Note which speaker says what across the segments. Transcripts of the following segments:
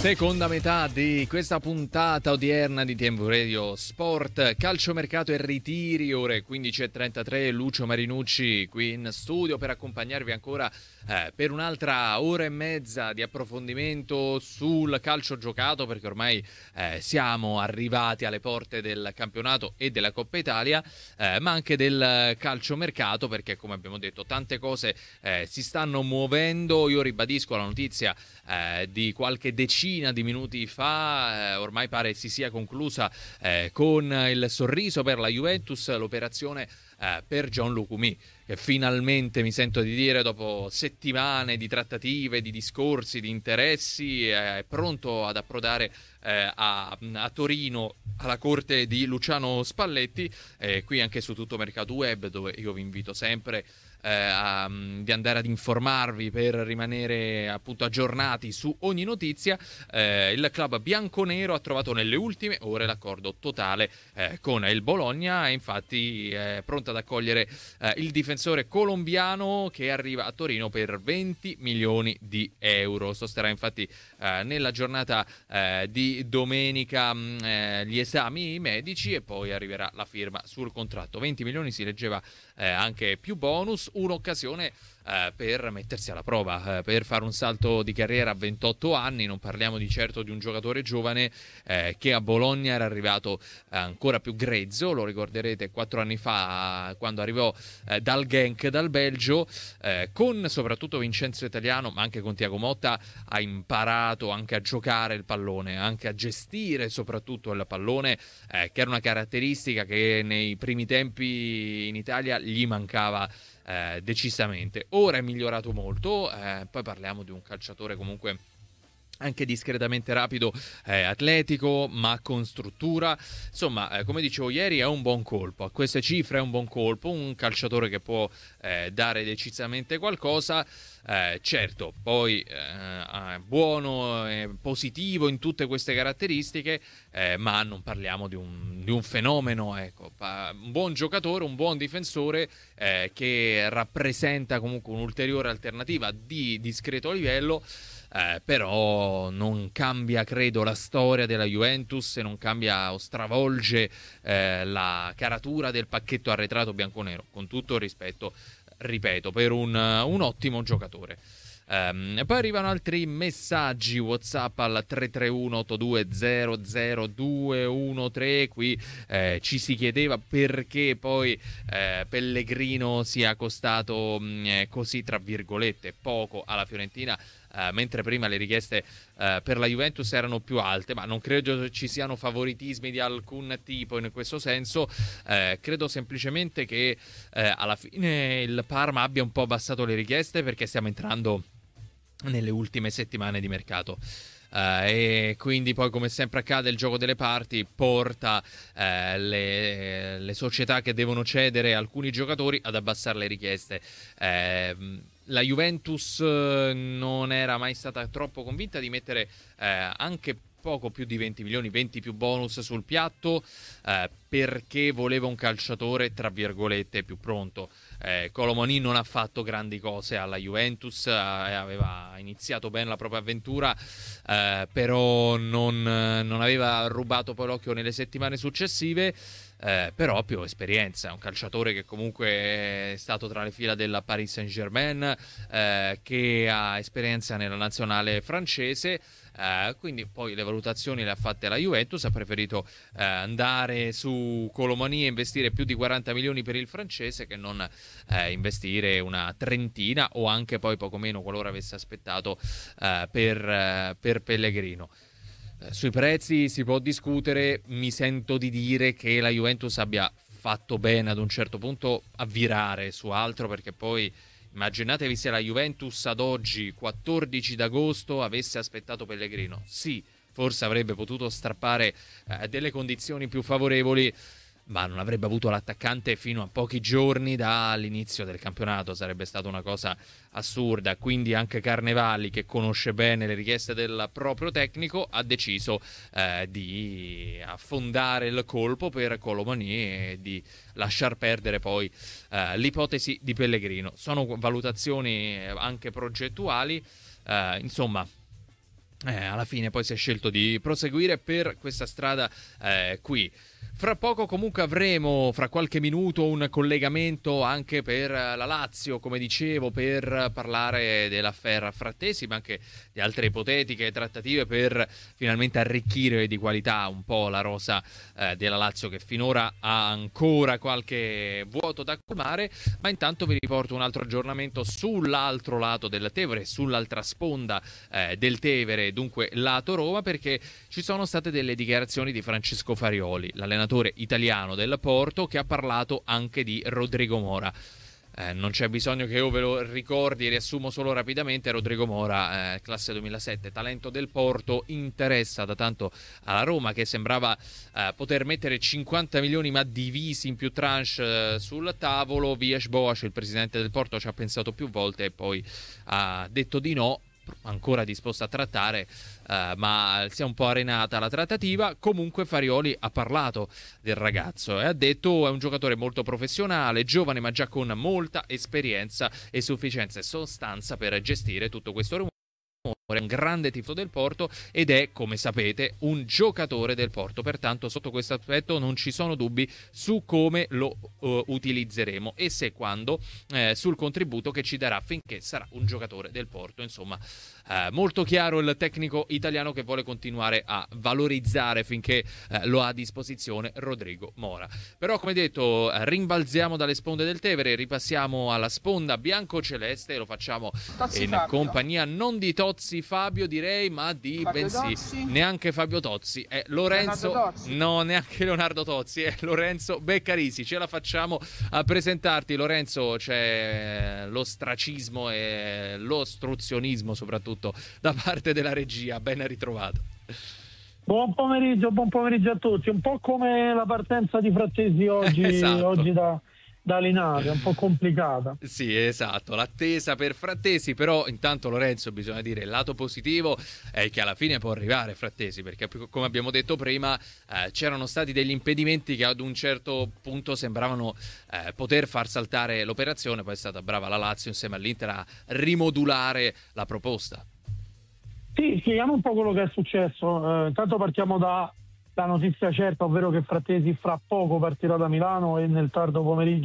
Speaker 1: Seconda metà di questa puntata odierna di Tempo Radio Sport, calciomercato e ritiri, ore 15.33, Lucio Marinucci qui in studio per accompagnarvi ancora per un'altra ora e mezza di approfondimento sul calcio giocato, perché ormai siamo arrivati alle porte del campionato e della Coppa Italia, ma anche del calciomercato, perché come abbiamo detto tante cose si stanno muovendo. Io ribadisco la notizia di qualche decina di minuti fa, ormai pare si sia conclusa con il sorriso per la Juventus l'operazione per Gianluca Mi, che finalmente, mi sento di dire, dopo settimane di trattative, di discorsi, di interessi, è pronto ad approdare a Torino alla corte di Luciano Spalletti, qui anche su Tutto Mercato Web, dove io vi invito sempre di andare ad informarvi per rimanere appunto aggiornati su ogni notizia. Il club bianconero ha trovato nelle ultime ore l'accordo totale con il Bologna, e infatti è pronto ad accogliere il difensore colombiano che arriva a Torino per 20 milioni di euro. Sosterrà infatti nella giornata di domenica gli esami medici, e poi arriverà la firma sul contratto. 20 milioni, si leggeva anche più bonus, un'occasione per mettersi alla prova, per fare un salto di carriera a 28 anni. Non parliamo di certo di un giocatore giovane che a Bologna era arrivato ancora più grezzo, lo ricorderete 4 anni fa quando arrivò dal Genk, dal Belgio, con soprattutto Vincenzo Italiano, ma anche con Thiago Motta ha imparato anche a giocare il pallone, anche a gestire soprattutto il pallone, che era una caratteristica che nei primi tempi in Italia gli mancava decisamente. Ora è migliorato molto, poi parliamo di un calciatore comunque anche discretamente rapido, atletico, ma con struttura. Insomma, come dicevo ieri, è un buon colpo. A queste cifre è un buon colpo, un calciatore che può dare decisamente qualcosa. Certo, poi buono, positivo in tutte queste caratteristiche, ma non parliamo di un fenomeno, ecco. Un buon giocatore, un buon difensore che rappresenta comunque un'ulteriore alternativa di discreto livello. Però non cambia, credo, la storia della Juventus, e non cambia o stravolge la caratura del pacchetto arretrato bianconero, con tutto il rispetto, ripeto, per un ottimo giocatore. Poi arrivano altri messaggi WhatsApp al 331 8200 213. Qui ci si chiedeva perché poi Pellegrino sia costato così, tra virgolette, poco alla Fiorentina, mentre prima le richieste per la Juventus erano più alte. Ma non credo ci siano favoritismi di alcun tipo in questo senso. Credo semplicemente che alla fine il Parma abbia un po' abbassato le richieste, perché stiamo entrando nelle ultime settimane di mercato. E quindi poi, come sempre accade, il gioco delle parti porta le società che devono cedere alcuni giocatori ad abbassare le richieste. La Juventus non era mai stata troppo convinta di mettere anche poco più di 20 milioni, 20 più bonus sul piatto, perché voleva un calciatore tra virgolette più pronto. Kolo Muani non ha fatto grandi cose alla Juventus, aveva iniziato bene la propria avventura, però non aveva rubato poi l'occhio nelle settimane successive. Però ha più esperienza, è un calciatore che comunque è stato tra le fila della Paris Saint-Germain, che ha esperienza nella nazionale francese, quindi poi le valutazioni le ha fatte la Juventus, ha preferito andare su Kolo Muani e investire più di 40 milioni per il francese, che non investire una trentina o anche poi poco meno, qualora avesse aspettato, per Pellegrino. Sui prezzi si può discutere. Mi sento di dire che la Juventus abbia fatto bene ad un certo punto a virare su altro, perché poi immaginatevi se la Juventus ad oggi, 14 d'agosto, avesse aspettato Pellegrino. Sì, forse avrebbe potuto strappare delle condizioni più favorevoli, ma non avrebbe avuto l'attaccante fino a pochi giorni dall'inizio del campionato. Sarebbe stata una cosa assurda. Quindi anche Carnevali, che conosce bene le richieste del proprio tecnico, ha deciso di affondare il colpo per Kolo Muani e di lasciar perdere poi l'ipotesi di Pellegrino. Sono valutazioni anche progettuali, insomma. alla fine poi si è scelto di proseguire per questa strada qui. Fra poco comunque avremo, fra qualche minuto, un collegamento anche per la Lazio, come dicevo, per parlare dell'affaire Frattesi, ma anche di altre ipotetiche trattative per finalmente arricchire di qualità un po' la rosa della Lazio, che finora ha ancora qualche vuoto da colmare. Ma intanto vi riporto un altro aggiornamento sull'altro lato del Tevere, sull'altra sponda del Tevere, dunque lato Roma, perché ci sono state delle dichiarazioni di Francesco Farioli, l'allenatore italiano del Porto, che ha parlato anche di Rodrigo Mora. Non c'è bisogno che io ve lo ricordi, riassumo solo rapidamente. Rodrigo Mora, classe 2007, talento del Porto, interessa da tanto alla Roma, che sembrava poter mettere 50 milioni ma divisi in più tranche sul tavolo. Villas-Boas, il presidente del Porto, ci ha pensato più volte e poi ha detto di no, ancora disposto a trattare, ma si è un po' arenata la trattativa. Comunque Farioli ha parlato del ragazzo e ha detto: è un giocatore molto professionale, giovane ma già con molta esperienza e sufficienza e sostanza per gestire tutto questo rumore. È un grande tifo del Porto ed è, come sapete, un giocatore del Porto, pertanto sotto questo aspetto non ci sono dubbi su come lo utilizzeremo e se quando, sul contributo che ci darà finché sarà un giocatore del Porto. Insomma, molto chiaro il tecnico italiano che vuole continuare a valorizzare finché lo ha a disposizione Rodrigo Mora. Però, come detto, rimbalziamo dalle sponde del Tevere, ripassiamo alla sponda biancoceleste e lo facciamo
Speaker 2: Tozzi
Speaker 1: in
Speaker 2: Fabio.
Speaker 1: compagnia non di Tozzi Fabio, direi, ma di
Speaker 2: Fabio
Speaker 1: bensì
Speaker 2: Tozzi.
Speaker 1: neanche Fabio Tozzi, è Lorenzo,
Speaker 2: Leonardo Tozzi.
Speaker 1: no, neanche Leonardo Tozzi, è Lorenzo Beccarisi. Ce la facciamo a presentarti, Lorenzo. C'è l'ostracismo e l'ostruzionismo soprattutto da parte della regia. Ben ritrovato.
Speaker 3: Buon pomeriggio a tutti. Un po' come la partenza di Frattesi oggi,
Speaker 1: Esatto.
Speaker 3: oggi da Linate, un po' complicata.
Speaker 1: Sì, esatto, l'attesa per Frattesi. Però intanto, Lorenzo, bisogna dire il lato positivo è che alla fine può arrivare Frattesi, perché come abbiamo detto prima c'erano stati degli impedimenti che ad un certo punto sembravano poter far saltare l'operazione. Poi è stata brava la Lazio insieme all'Inter a rimodulare la proposta.
Speaker 3: Sì, spieghiamo un po' quello che è successo. Intanto partiamo da notizia certa, ovvero che Frattesi fra poco partirà da Milano e nel tardo pomeriggio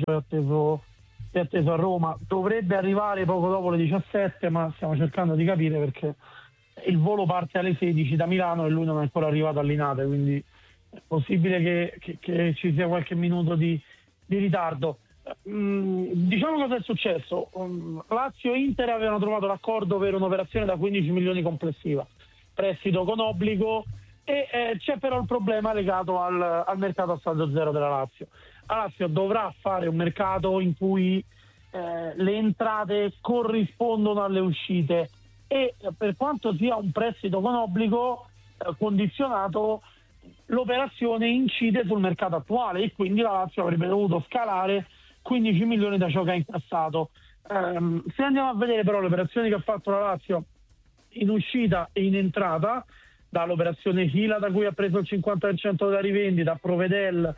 Speaker 3: è atteso a Roma. Dovrebbe arrivare poco dopo le 17, ma stiamo cercando di capire perché il volo parte alle 16 da Milano e lui non è ancora arrivato a Linate, quindi è possibile che ci sia qualche minuto di ritardo. Diciamo cosa è successo. Lazio e Inter avevano trovato l'accordo per un'operazione da 15 milioni complessiva, prestito con obbligo, e c'è però il problema legato al mercato a saldo zero della Lazio. La Lazio dovrà fare un mercato in cui le entrate corrispondono alle uscite e per quanto sia un prestito con obbligo condizionato, l'operazione incide sul mercato attuale e quindi la Lazio avrebbe dovuto scalare 15 milioni da ciò che ha incassato. Se andiamo a vedere però le operazioni che ha fatto la Lazio in uscita e in entrata, dall'operazione Hila da cui ha preso il 50% della rivendita, a Provedel,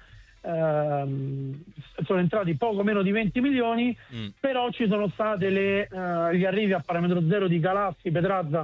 Speaker 3: sono entrati poco meno di 20 milioni, però ci sono state gli arrivi a parametro zero di Galassi, Petrazza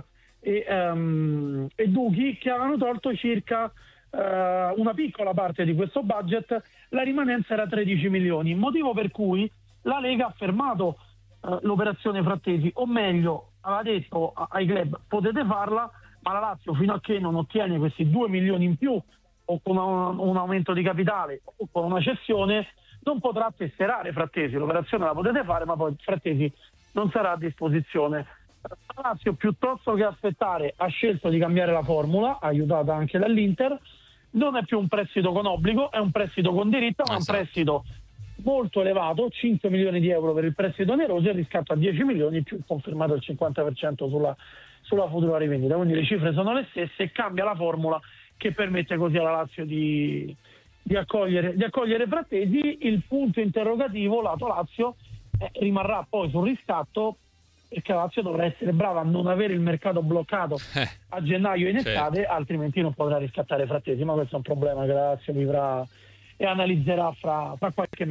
Speaker 3: e Duchi, che avevano tolto circa una piccola parte di questo budget. La rimanenza era 13 milioni, motivo per cui la Lega ha fermato l'operazione Frattesi, o meglio aveva detto ai club: potete farla, ma la Lazio, fino a che non ottiene questi 2 milioni in più o con un aumento di capitale o con una cessione, non potrà tesserare Frattesi. L'operazione la potete fare, ma poi Frattesi non sarà a disposizione. La Lazio, piuttosto che aspettare, ha scelto di cambiare la formula, aiutata anche dall'Inter. Non è più un prestito con obbligo, è un prestito con diritto, ma
Speaker 1: Esatto.
Speaker 3: un prestito molto elevato, 5 milioni di euro per il prestito oneroso e il riscatto a 10 milioni più confermato il 50% sulla futura rivendita. Quindi le cifre sono le stesse e cambia la formula che permette così alla Lazio di accogliere Frattesi. Il punto interrogativo lato Lazio rimarrà poi sul riscatto, perché la Lazio dovrà essere brava a non avere il mercato bloccato a gennaio in estate,
Speaker 1: certo.
Speaker 3: altrimenti non potrà riscattare Frattesi, ma questo è un problema che la Lazio vivrà e analizzerà fra qualche mese.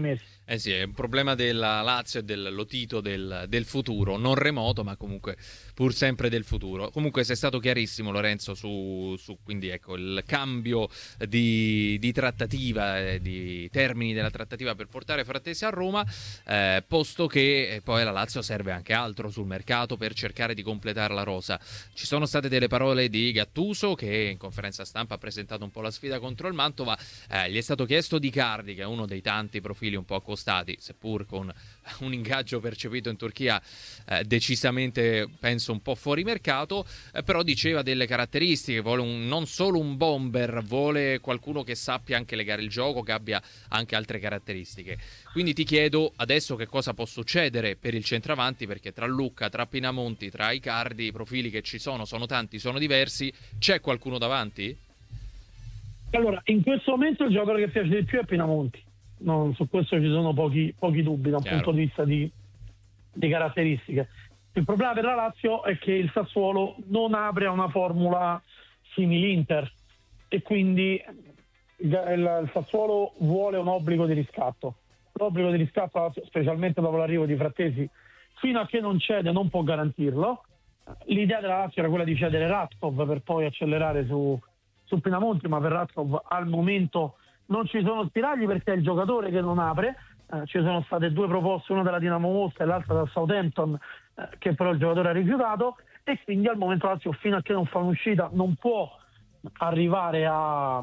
Speaker 1: Eh sì, è un problema della Lazio e del Lotito del futuro, non remoto, ma comunque pur sempre del futuro. Comunque sei stato chiarissimo, Lorenzo, su quindi ecco il cambio di trattativa, di termini della trattativa per portare Frattesi a Roma, posto che poi la Lazio serve anche altro sul mercato per cercare di completare la rosa. Ci sono state delle parole di Gattuso, che in conferenza stampa ha presentato un po' la sfida contro il Mantova. Gli è stato chiesto di Icardi, che è uno dei tanti profili un po' accostati, seppur con un ingaggio percepito in Turchia decisamente, penso, un po' fuori mercato, però diceva delle caratteristiche, vuole non solo un bomber, vuole qualcuno che sappia anche legare il gioco, che abbia anche altre caratteristiche. Quindi ti chiedo adesso che cosa può succedere per il centravanti, perché tra Lucca, tra Pinamonti, tra Icardi, i profili che ci sono tanti, sono diversi. C'è qualcuno davanti?
Speaker 3: Allora, in questo momento il giocatore che piace di più è Pinamonti. No, su questo ci sono pochi dubbi da un punto di vista di caratteristiche. Il problema per la Lazio è che il Sassuolo non apre a una formula simile Inter e quindi il Sassuolo vuole un obbligo di riscatto. L'obbligo di riscatto, specialmente dopo l'arrivo di Frattesi, fino a che non cede non può garantirlo. L'idea della Lazio era quella di cedere Ratkov per poi accelerare su Pinamonti, ma per Ratkov al momento non ci sono spiragli perché è il giocatore che non apre. Ci sono state 2 proposte, una della Dinamo Mosca e l'altra dal Southampton, che però il giocatore ha rifiutato, e quindi al momento Lazio, fino a che non fa un'uscita, non può arrivare a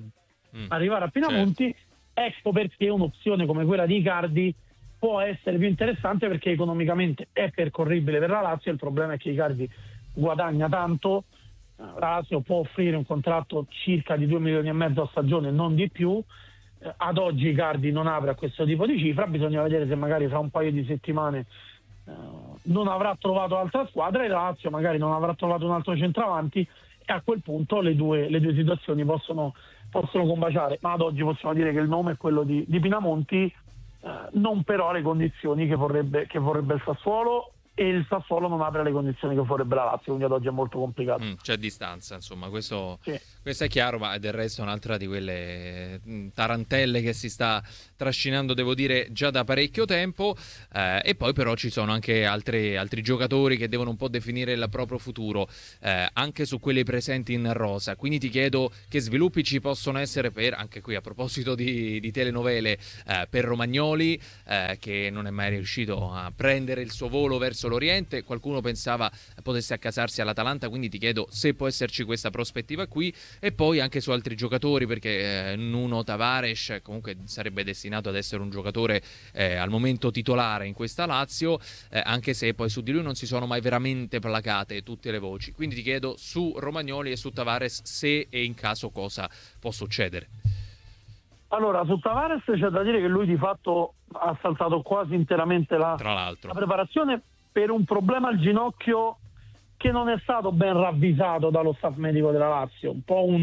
Speaker 3: Pinamonti. Certo. Ecco perché un'opzione come quella di Icardi può essere più interessante, perché economicamente è percorribile per la Lazio. Il problema è che Icardi guadagna tanto. La Lazio può offrire un contratto circa di 2,5 milioni a stagione, non di più. Ad oggi Icardi non apre a questo tipo di cifra. Bisogna vedere se magari fra un paio di settimane non avrà trovato altra squadra e la Lazio magari non avrà trovato un altro centravanti, e a quel punto le due situazioni possono combaciare. Ma ad oggi possiamo dire che il nome è quello di Pinamonti, non però le condizioni che vorrebbe il Sassuolo, e il Sassuolo non apre le condizioni che vorrebbe la Lazio, quindi ad oggi è molto complicato.
Speaker 1: C'è distanza, insomma, questo
Speaker 3: Sì.
Speaker 1: Questo è chiaro, ma del resto è un'altra di quelle tarantelle che si sta trascinando, devo dire, già da parecchio tempo, e poi però ci sono anche altri giocatori che devono un po' definire il proprio futuro, anche su quelli presenti in rosa. Quindi ti chiedo che sviluppi ci possono essere per, anche qui a proposito di telenovele, per Romagnoli, che non è mai riuscito a prendere il suo volo verso l'Oriente. Qualcuno pensava potesse accasarsi all'Atalanta, quindi ti chiedo se può esserci questa prospettiva qui. E poi anche su altri giocatori, perché Nuno Tavares comunque sarebbe destinato ad essere un giocatore al momento titolare in questa Lazio, anche se poi su di lui non si sono mai veramente placate tutte le voci. Quindi ti chiedo su Romagnoli e su Tavares se e in caso cosa può succedere.
Speaker 3: Allora, su Tavares c'è da dire che lui di fatto ha saltato quasi interamente la preparazione per un problema al ginocchio che non è stato ben ravvisato dallo staff medico della Lazio. Un po'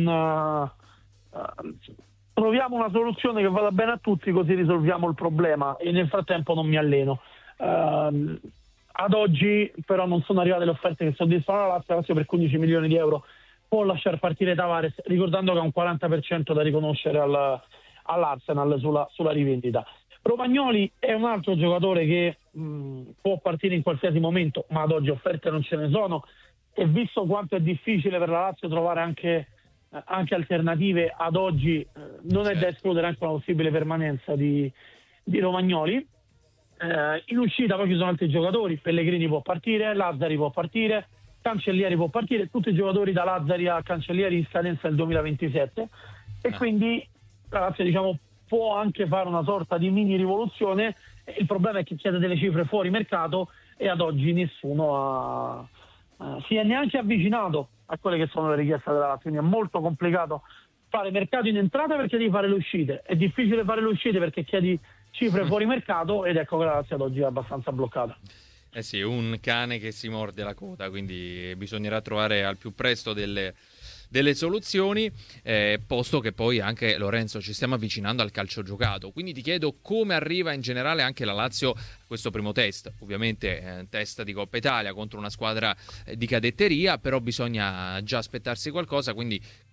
Speaker 3: troviamo una soluzione che vada bene a tutti, così risolviamo il problema, e nel frattempo non mi alleno. Ad oggi però non sono arrivate le offerte che soddisfano la Lazio per 15 milioni di euro può lasciar partire Tavares, ricordando che ha un 40% da riconoscere all'Arsenal sulla rivendita. Romagnoli è un altro giocatore che può partire in qualsiasi momento, ma ad oggi offerte non ce ne sono, e visto quanto è difficile per la Lazio trovare anche alternative, ad oggi non è da escludere anche una possibile permanenza di Romagnoli. In uscita poi ci sono altri giocatori: Pellegrini può partire, Lazzari può partire, Cancellieri può partire, tutti i giocatori da Lazzari a Cancellieri in scadenza del 2027, e quindi la Lazio, può anche fare una sorta di mini rivoluzione. Il problema è che chiede delle cifre fuori mercato, e ad oggi nessuno si è neanche avvicinato a quelle che sono le richieste della Lazio. Quindi è molto complicato fare mercato in entrata perché devi fare le uscite, è difficile fare le uscite perché chiedi cifre fuori mercato, ed ecco che la Lazio ad oggi è abbastanza bloccata.
Speaker 1: Eh sì, un cane che si morde la coda, quindi bisognerà trovare al più presto delle soluzioni, posto che poi anche, Lorenzo, ci stiamo avvicinando al calcio giocato. Quindi ti chiedo come arriva in generale anche la Lazio a questo primo test, ovviamente test di Coppa Italia contro una squadra di cadetteria, però bisogna già aspettarsi qualcosa, quindi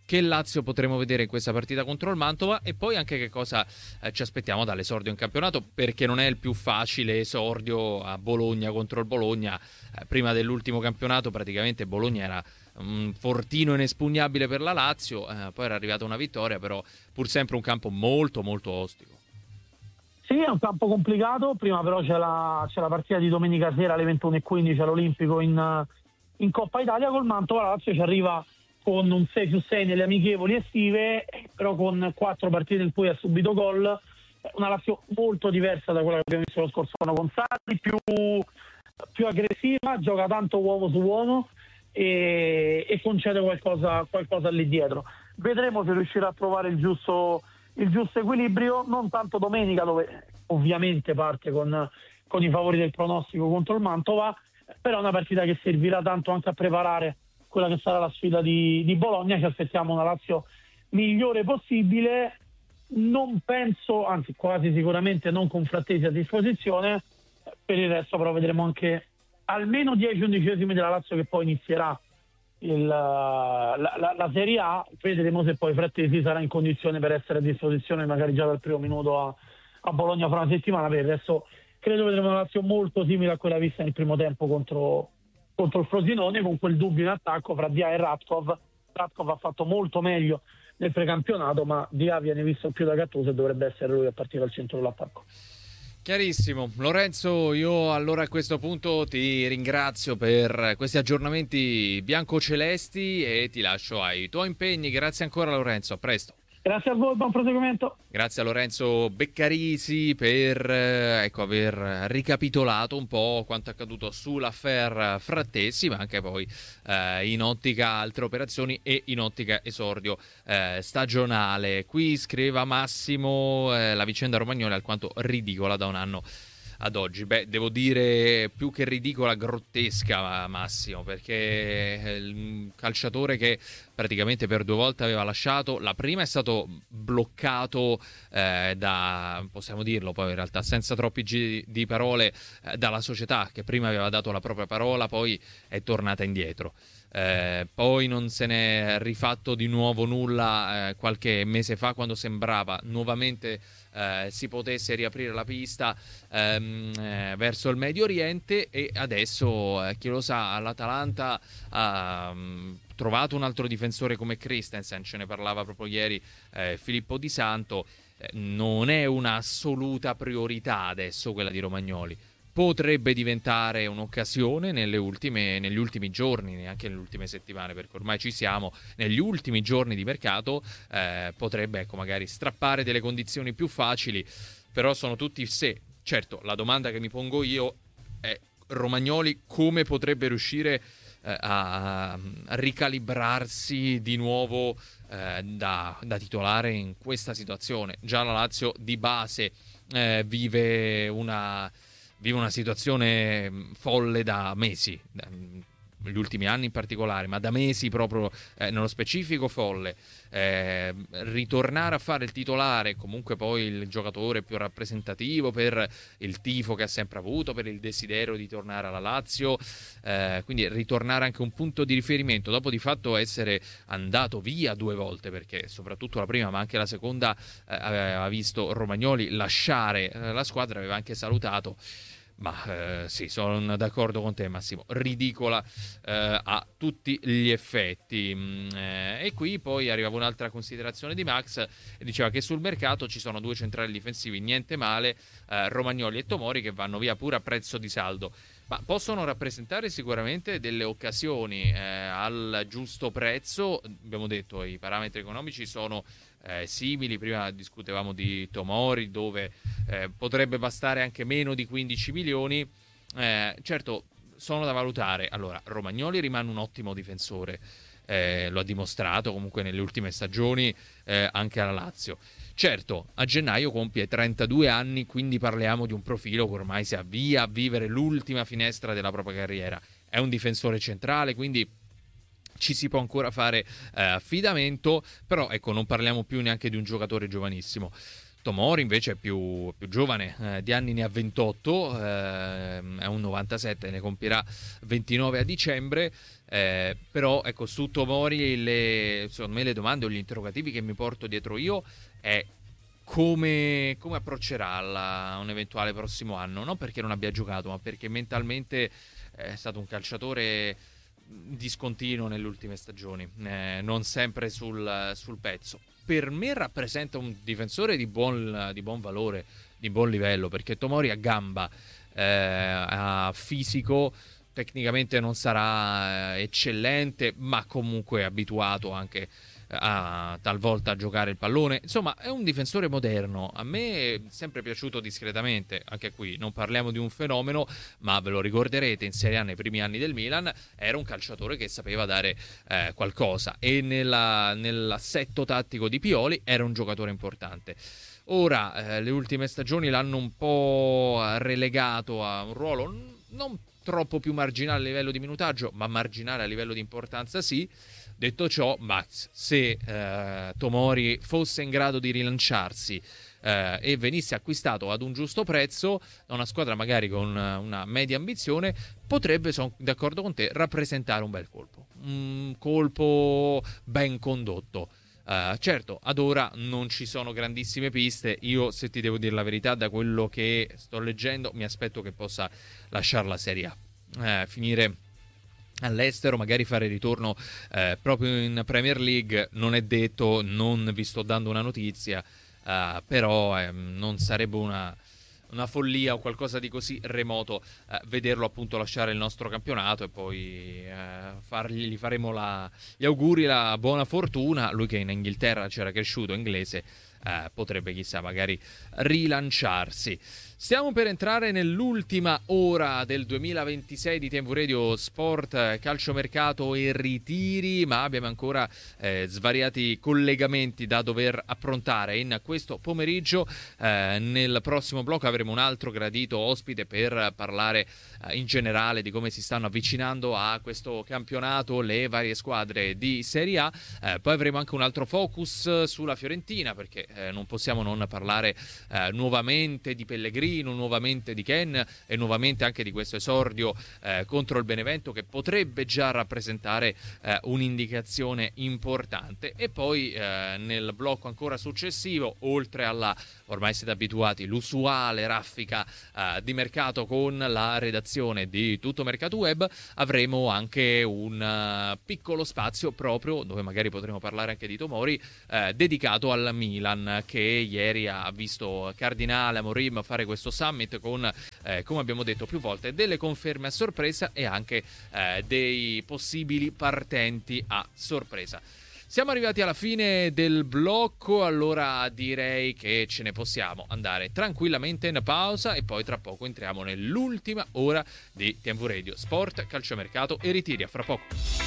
Speaker 1: che Lazio potremo vedere in questa partita contro il Mantova e poi anche che cosa ci aspettiamo dall'esordio in campionato, perché non è il più facile esordio a Bologna contro il Bologna. Prima dell'ultimo campionato praticamente Bologna era un fortino inespugnabile per la Lazio, poi era arrivata una vittoria, però pur sempre un campo molto molto ostico.
Speaker 3: Sì, è un campo complicato, prima però c'è la partita di domenica sera alle 21:15 all'Olimpico in Coppa Italia col Mantova. La Lazio ci arriva con un 6+6 nelle amichevoli estive, però con 4 partite in cui ha subito gol. Una Lazio molto diversa da quella che abbiamo visto lo scorso anno con Sarri, più aggressiva, gioca tanto uomo su uomo e concede qualcosa lì dietro. Vedremo se riuscirà a trovare il giusto equilibrio, non tanto domenica, dove ovviamente parte con i favori del pronostico contro il Mantova, però è una partita che servirà tanto anche a preparare quella che sarà la sfida di Bologna. Ci aspettiamo una Lazio migliore possibile, non penso, anzi quasi sicuramente non con Frattesi a disposizione. Per il resto però vedremo anche almeno 10/11 della Lazio che poi inizierà la Serie A. Vedremo se poi Frattesi sarà in condizione per essere a disposizione magari già dal primo minuto a Bologna fra una settimana. Per il resto credo vedremo una Lazio molto simile a quella vista nel primo tempo contro il Frosinone, con quel dubbio in attacco fra Dia e Radkov. Radkov ha fatto molto meglio nel precampionato, ma Dia viene visto più da Gattuso e dovrebbe essere lui a partire al centro dell'attacco.
Speaker 1: Chiarissimo. Lorenzo, io allora a questo punto ti ringrazio per questi aggiornamenti biancocelesti e ti lascio ai tuoi impegni. Grazie ancora Lorenzo, a presto.
Speaker 3: Grazie a voi, buon proseguimento.
Speaker 1: Grazie a Lorenzo Beccarisi per aver ricapitolato un po' quanto accaduto sull'affaire Frattesi, ma anche poi in ottica altre operazioni e in ottica esordio stagionale. Qui scriveva Massimo, la vicenda Romagnoli è alquanto ridicola da un anno ad oggi. Beh, devo dire più che ridicola, grottesca, Massimo, perché il calciatore che praticamente per 2 volte aveva lasciato, la prima è stato bloccato possiamo dirlo poi in realtà senza troppi giri di parole, dalla società che prima aveva dato la propria parola, poi è tornata indietro. Poi non se n'è rifatto di nuovo nulla qualche mese fa, quando sembrava nuovamente si potesse riaprire la pista verso il Medio Oriente, e adesso chi lo sa, l'Atalanta ha trovato un altro difensore come Christensen, ce ne parlava proprio ieri Filippo Di Santo. Non è un'assoluta priorità adesso quella di Romagnoli. Potrebbe diventare un'occasione negli ultimi giorni, neanche nelle ultime settimane, perché ormai ci siamo, negli ultimi giorni di mercato, potrebbe magari strappare delle condizioni più facili, però sono tutti se. Certo, la domanda che mi pongo io è: Romagnoli come potrebbe riuscire a ricalibrarsi di nuovo da titolare in questa situazione? Già la Lazio di base vive una situazione folle da mesi, negli ultimi anni in particolare, ma da mesi proprio nello specifico folle. Ritornare a fare il titolare, comunque poi il giocatore più rappresentativo per il tifo che ha sempre avuto, per il desiderio di tornare alla Lazio, quindi ritornare anche un punto di riferimento dopo di fatto essere andato via 2 volte, perché soprattutto la prima ma anche la seconda aveva visto Romagnoli lasciare la squadra, aveva anche salutato. Ma sì, sono d'accordo con te Massimo, ridicola a tutti gli effetti. E qui poi arrivava un'altra considerazione di Max, e diceva che sul mercato ci sono 2 centrali difensivi, niente male, Romagnoli e Tomori, che vanno via pure a prezzo di saldo, ma possono rappresentare sicuramente delle occasioni al giusto prezzo. Abbiamo detto i parametri economici sono simili, prima discutevamo di Tomori, dove potrebbe bastare anche meno di 15 milioni. Certo, sono da valutare. Allora, Romagnoli rimane un ottimo difensore, lo ha dimostrato comunque nelle ultime stagioni anche alla Lazio. Certo, a gennaio compie 32 anni, quindi parliamo di un profilo che ormai si avvia a vivere l'ultima finestra della propria carriera. È un difensore centrale, quindi ci si può ancora fare affidamento, però ecco, non parliamo più neanche di un giocatore giovanissimo. Tomori invece è più giovane, di anni ne ha 28, è un 97, ne compirà 29 a dicembre. Però ecco, su Tomori secondo me le domande o gli interrogativi che mi porto dietro io è come approccerà un eventuale prossimo anno, non perché non abbia giocato, ma perché mentalmente è stato un calciatore discontinuo nelle ultime stagioni, non sempre sul pezzo. Per me rappresenta un difensore di buon valore, di buon livello, perché Tomori ha gamba, ha fisico, tecnicamente non sarà eccellente, ma comunque è abituato anche a talvolta a giocare il pallone. Insomma, è un difensore moderno. A me è sempre piaciuto discretamente. Anche qui non parliamo di un fenomeno, ma ve lo ricorderete, in Serie A nei primi anni del Milan era un calciatore che sapeva dare qualcosa, e nell'assetto tattico di Pioli era un giocatore importante. Ora le ultime stagioni l'hanno un po' relegato a un ruolo non troppo più marginale a livello di minutaggio, ma marginale a livello di importanza sì. Detto ciò, Max, se Tomori fosse in grado di rilanciarsi e venisse acquistato ad un giusto prezzo da una squadra magari con una media ambizione, potrebbe, sono d'accordo con te, rappresentare un bel colpo, un colpo ben condotto. Certo, ad ora non ci sono grandissime piste. Io, se ti devo dire la verità, da quello che sto leggendo mi aspetto che possa lasciare la Serie A, finire all'estero, magari fare ritorno proprio in Premier League. Non è detto, non vi sto dando una notizia, però non sarebbe una follia o qualcosa di così remoto vederlo appunto lasciare il nostro campionato, e poi gli faremo gli auguri, la buona fortuna. Lui che in Inghilterra c'era cresciuto, inglese, potrebbe chissà magari rilanciarsi. Stiamo per entrare nell'ultima ora del 2026 di TV Radio Sport, calciomercato e ritiri, ma abbiamo ancora svariati collegamenti da dover approntare in questo pomeriggio. Nel prossimo blocco avremo un altro gradito ospite per parlare in generale di come si stanno avvicinando a questo campionato le varie squadre di Serie A. Poi avremo anche un altro focus sulla Fiorentina, perché non possiamo non parlare nuovamente di Pellegrini, nuovamente di Ken e nuovamente anche di questo esordio contro il Benevento, che potrebbe già rappresentare un'indicazione importante. E poi nel blocco ancora successivo, oltre alla, ormai siete abituati, l'usuale raffica di mercato con la redazione di Tutto Mercato Web, avremo anche un piccolo spazio proprio dove magari potremo parlare anche di Tomori, dedicato al Milan, che ieri ha visto Cardinale, Amorim fare questo summit con, come abbiamo detto più volte, delle conferme a sorpresa e anche dei possibili partenti a sorpresa. Siamo arrivati alla fine del blocco, allora direi che ce ne possiamo andare tranquillamente in pausa, e poi tra poco entriamo nell'ultima ora di TV Radio Sport, calciomercato e ritiri. A fra poco.